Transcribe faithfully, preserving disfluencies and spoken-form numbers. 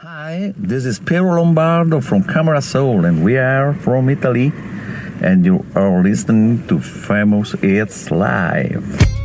Hi, this is Piero Lombardo from Camera Soul, and we are from Italy, and you are listening to Famous Hits Live.